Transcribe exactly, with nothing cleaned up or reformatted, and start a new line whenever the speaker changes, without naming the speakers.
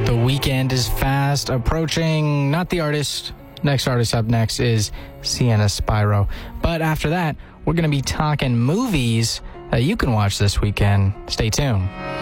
The weekend is fast approaching. Not the artist. Next artist up next is Sienna Spyro. But after that, we're going to be talking movies that you can watch this weekend. Stay tuned.